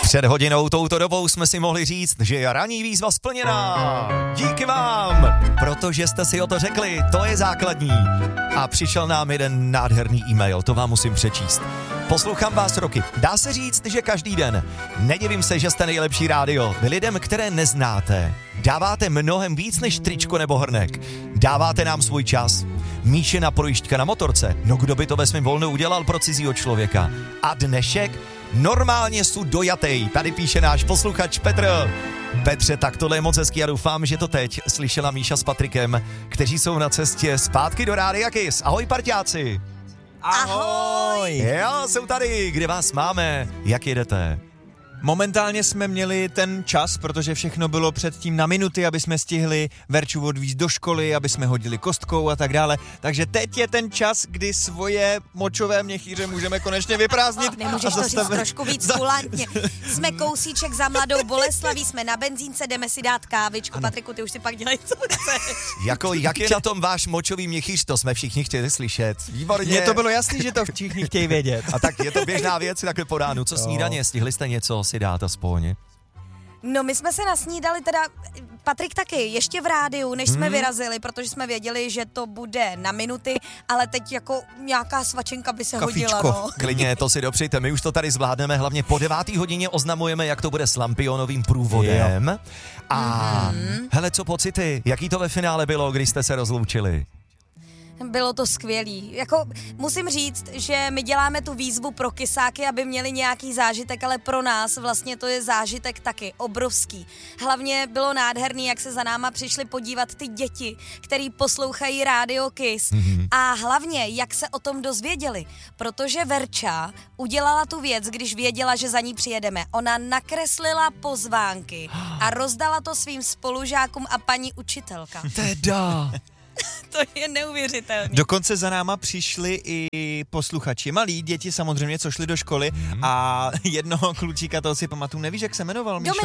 Před hodinou touto dobou jsme si mohli říct, že je ranní výzva splněná. Díky vám, protože jste si o to řekli, to je základní. A přišel nám jeden nádherný e-mail, to vám musím přečíst. Poslouchám vás roky. Dá se říct, že každý den. Nedivím se, že jste nejlepší rádio. Vy lidem, které neznáte, dáváte mnohem víc než tričko nebo hrnek. Dáváte nám svůj čas. Míšina projížďka na motorce. No kdo by to ve svém volnu udělal pro cizího člověka? A dnešek? Normálně jsou dojatej. Tady píše náš posluchač Petr. Petře, tak tohle je moc hezký a doufám, že to teď slyšela Míša s Patrikem, kteří jsou na cestě zpátky do Rádia Kiss. Ahoj parťáci. Ahoj! Jo, jsou tady, kde vás máme, jak jedete? Momentálně jsme měli ten čas, protože všechno bylo předtím na minuty, aby jsme stihli Verču odvízt do školy, aby jsme hodili kostkou a tak dále. Takže teď je ten čas, kdy svoje močové měchýře můžeme konečně vyprázdnit. Nemůžeš to říct trošku víc kulantně. Jsme kousíček za Mladou Boleslaví, jsme na benzínce, jdeme si dát kávičku. Ano. Patriku, ty už si pak dělej, co chceš. Jak je na tom váš močový měchýř, to jsme všichni chtěli slyšet. Výborně. Mně to bylo jasný, že to všichni chtějí vědět. A tak je to běžná věc, takhle po ránu. Co snídaně, stihli jste něco si dát aspoň? No my jsme se nasnídali teda, Patrik taky, ještě v rádiu, než jsme vyrazili, protože jsme věděli, že to bude na minuty, ale teď jako nějaká svačenka by se hodila, no. Klidně, to si dopřejte, my už to tady zvládneme, hlavně po 9. hodině oznamujeme, jak to bude s Lampionovým průvodem. Jo. A hele, co pocity, jaký to ve finále bylo, když jste se rozloučili? Bylo to skvělý. Jako musím říct, že my děláme tu výzvu pro kysáky, aby měli nějaký zážitek, ale pro nás vlastně to je zážitek taky obrovský. Hlavně bylo nádherný, jak se za náma přišli podívat ty děti, který poslouchají Rádio Kiss. A hlavně, jak se o tom dozvěděli, protože Verča udělala tu věc, když věděla, že za ní přijedeme. Ona nakreslila pozvánky a rozdala to svým spolužákům a paní učitelka. Teda... To je neuvěřitelné. Dokonce za náma přišli i posluchači, malí děti samozřejmě, co šli do školy a jednoho klučíka, toho si pamatuju, nevíš, jak se jmenoval, Míšo?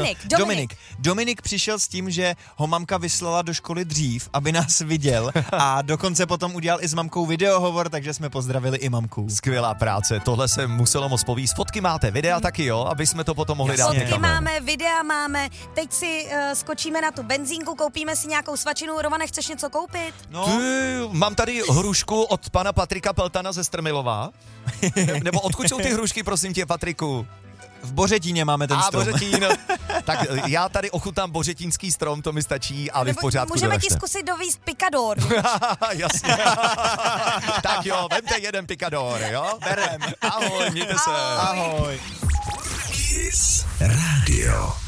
Dominik přišel s tím, že ho mamka vyslala do školy dřív, aby nás viděl a dokonce potom udělal i s mamkou videohovor, takže jsme pozdravili i mamku. Skvělá práce, tohle se muselo moc povíst. Fotky máte, videa taky, jo, aby jsme to potom mohli dát. Fotky máme, videa máme, teď si skočíme na tu benzínku, koupíme si nějakou svačinu. Romane, chceš něco koupit? No. Mám tady hrušku od pana Patrika Peltana ze Strmilova. Nebo odkud jsou ty hrušky, prosím tě, Patriku? V Bořetíně máme ten strom. Bořetín. Tak já tady ochutám bořetínský strom, to mi stačí a vy v pořádku můžeme doražte. ti zkusit dovízt pikador. Jasně. Tak jo, vemte jeden pikador, jo? Berem. Ahoj, mějte se. Ahoj. Kiss Radio.